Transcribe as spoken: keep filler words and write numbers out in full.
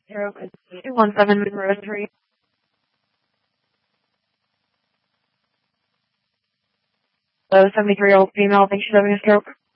Zero two one seven Monroe Street. So seventy-three year old female thinks she's having a stroke.